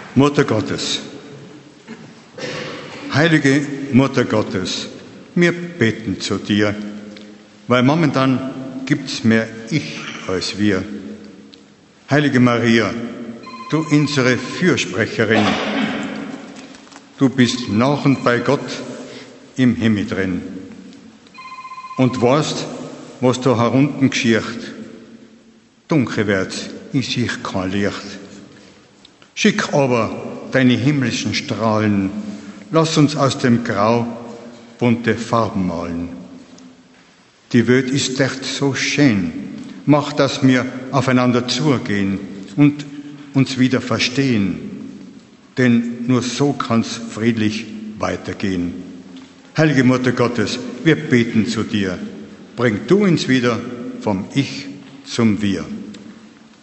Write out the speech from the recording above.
Mutter Gottes, heilige Mutter Gottes, wir beten zu dir, weil momentan gibt's mehr ich als wir. Heilige Maria, du unsere Fürsprecherin, du bist nach und bei Gott im Himmel drin und weißt, was da herunten geschieht. Dunkel wird's, ich sehe kein Licht. Schick aber deine himmlischen Strahlen, lass uns aus dem Grau bunte Farben malen. Die Welt ist echt so schön, mach, dass wir aufeinander zugehen und uns wieder verstehen, denn nur so kann's friedlich weitergehen. Heilige Mutter Gottes, wir beten zu dir, bring du uns wieder vom Ich zum Wir.